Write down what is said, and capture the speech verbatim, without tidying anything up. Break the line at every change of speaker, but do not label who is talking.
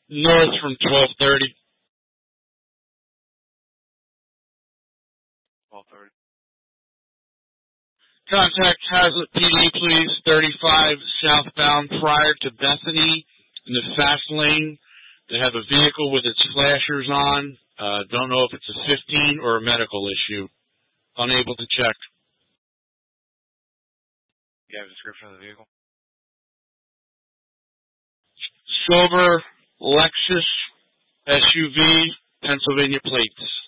North from twelve thirty.
twelve thirty.
Contact Hazlet P D, please. thirty-five southbound prior to Bethany in the fast lane. They have a vehicle with its flashers on. Uh, don't know if it's a fifteen or a medical issue. Unable to check.
You have a description of the vehicle?
Silver Lexus S U V, Pennsylvania plates.